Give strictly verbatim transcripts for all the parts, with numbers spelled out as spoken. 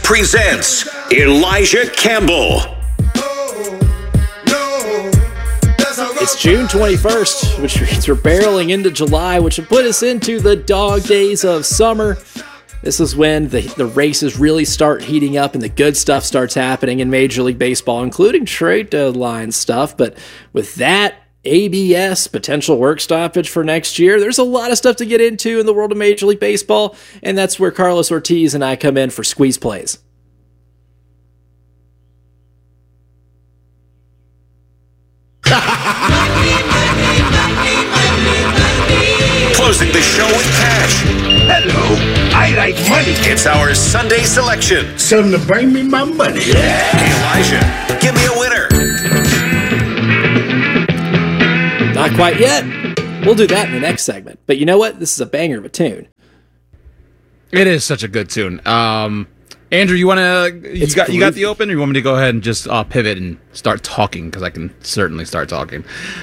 presents Elijah Campbell. It's June twenty-first, which means we're barreling into July, which will put us into the dog days of summer. This is when the, the races really start heating up and the good stuff starts happening in Major League Baseball, including trade deadline stuff. But with that, A B S, potential work stoppage for next year, there's a lot of stuff to get into in the world of Major League Baseball, and that's where Carlos Ortiz and I come in for Squeeze Plays. Closing the show with cash. Hello, I like money. It's our Sunday selection. Tell them to bring me my money. Yeah. Elijah, give me a winner. Not quite yet. We'll do that in the next segment. But you know what? This is a banger of a tune. It is such a good tune. Um, Andrew, you want to? You got you got the open, or you want me to go ahead and just uh, pivot and start talking? Because I can certainly start talking.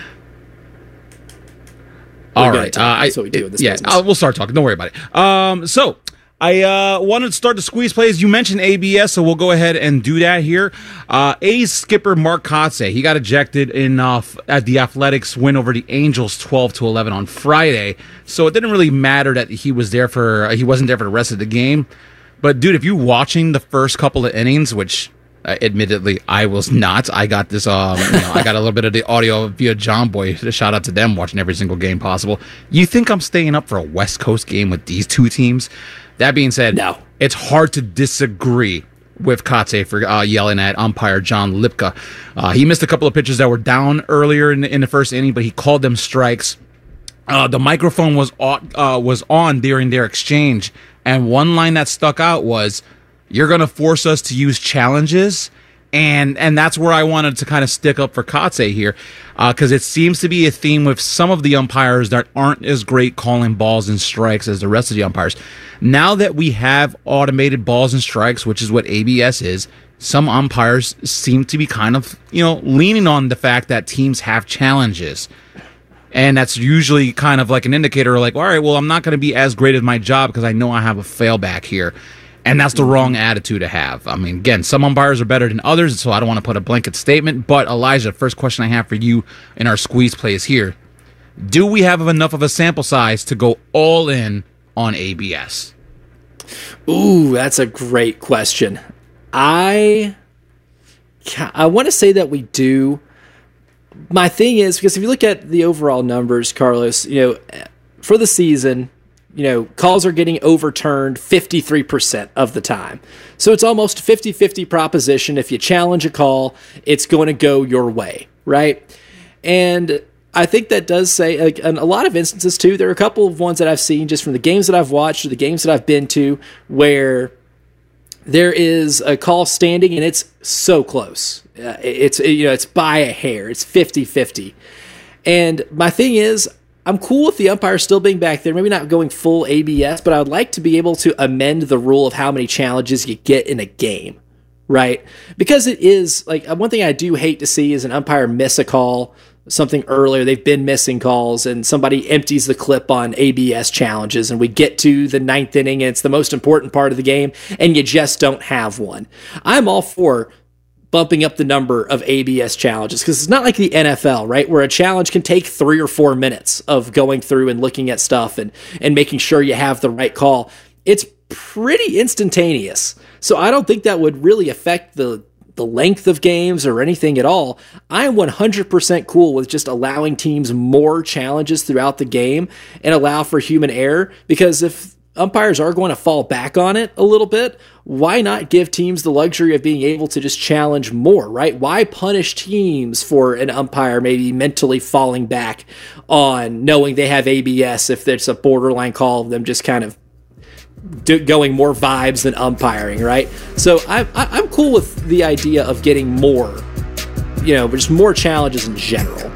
All right, uh, that's what we do in this yeah, business. uh, we'll start talking. Don't worry about it. Um, so I uh, wanted to start the squeeze plays. You mentioned A B S, so we'll go ahead and do that here. Uh, A's skipper Mark Kotsay, he got ejected in uh, at the Athletics win over the Angels, twelve to eleven on Friday. So it didn't really matter that he was there for uh, he wasn't there for the rest of the game. But dude, if you're watching the first couple of innings, which Uh, admittedly, I was not. I got this. Um, you know, I got a little bit of the audio via John Boy. Shout out to them watching every single game possible. You think I'm staying up for a West Coast game with these two teams? That being said, no. It's hard to disagree with Kotsay for uh, yelling at umpire John Lipka. Uh, he missed a couple of pitches that were down earlier in the, in the first inning, but he called them strikes. Uh, the microphone was on, uh, was on during their exchange, and one line that stuck out was, "You're going to force us to use challenges," and and that's where I wanted to kind of stick up for Kotsay here, because uh, it seems to be a theme with some of the umpires that aren't as great calling balls and strikes as the rest of the umpires. Now that we have automated balls and strikes, which is what A B S is, some umpires seem to be kind of, you know, leaning on the fact that teams have challenges. And that's usually kind of like an indicator like, all right, well, I'm not going to be as great at my job because I know I have a failback here. And that's the wrong attitude to have. I mean, again, some umpires are better than others, so I don't want to put a blanket statement. But, Elijah, first question I have for you in our squeeze plays here. Do we have enough of a sample size to go all in on A B S? Ooh, that's a great question. I, I want to say that we do. My thing is, because if you look at the overall numbers, Carlos, you know, for the season, you know, calls are getting overturned fifty-three percent of the time. So it's almost fifty-fifty proposition. If you challenge a call, it's going to go your way, right? And I think that does say, like, in a lot of instances, too, there are a couple of ones that I've seen just from the games that I've watched or the games that I've been to where there is a call standing and it's so close. Uh, it's, you know, it's by a hair. It's fifty-fifty. And my thing is, I'm cool with the umpire still being back there, maybe not going full A B S, but I would like to be able to amend the rule of how many challenges you get in a game, right? Because it is, like, one thing I do hate to see is an umpire miss a call, something earlier. They've been missing calls, and somebody empties the clip on A B S challenges, and we get to the ninth inning, and it's the most important part of the game, and you just don't have one. I'm all for bumping up the number of A B S challenges, because it's not like the N F L, right, where a challenge can take three or four minutes of going through and looking at stuff and, and making sure you have the right call. It's pretty instantaneous. So I don't think that would really affect the the length of games or anything at all. I am one hundred percent cool with just allowing teams more challenges throughout the game and allow for human error, because if umpires are going to fall back on it a little bit, why not give teams the luxury of being able to just challenge more, right? Why punish teams for an umpire maybe mentally falling back on knowing they have A B S if there's a borderline call of them just kind of do, going more vibes than umpiring, right? So I, I, I'm cool with the idea of getting more, you know, just more challenges in general.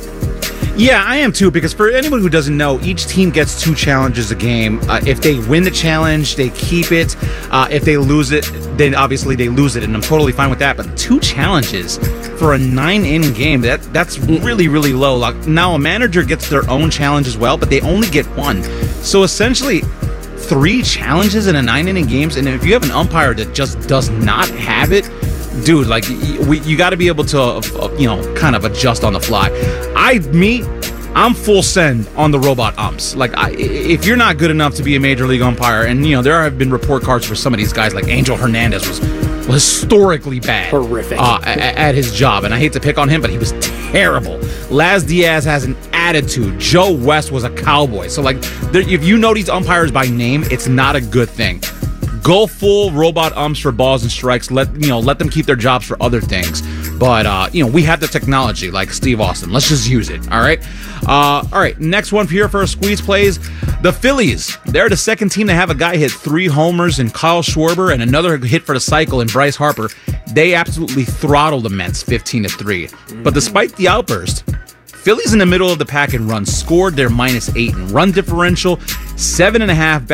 Yeah, I am too, because for anyone who doesn't know, each team gets two challenges a game. Uh, if they win the challenge, they keep it. Uh, if they lose it, then obviously they lose it, and I'm totally fine with that. But two challenges for a nine-inning game, that that's really, really low. Like, now, a manager gets their own challenge as well, but they only get one. So essentially, three challenges in a nine-inning games, and if you have an umpire that just does not have it, dude, like, we, you got to be able to, uh, you know, kind of adjust on the fly. I, me, I'm full send on the robot umps. Like, I, if you're not good enough to be a major league umpire, and, you know, there have been report cards for some of these guys, like Angel Hernandez was historically bad. Horrific. Uh, at, at his job, and I hate to pick on him, but he was terrible. Laz Diaz has an attitude. Joe West was a cowboy. So, like, there, if you know these umpires by name, it's not a good thing. Go full robot umps for balls and strikes. Let you know, let them keep their jobs for other things. But uh, you know, we have the technology, like Steve Austin. Let's just use it. All right. Uh, all right. Next one here for our squeeze plays. The Phillies. They're the second team to have a guy hit three homers in Kyle Schwarber and another hit for the cycle in Bryce Harper. They absolutely throttled the Mets fifteen to three. But despite the outburst, Phillies in the middle of the pack in runs scored. They're minus eight in run differential, seven and a half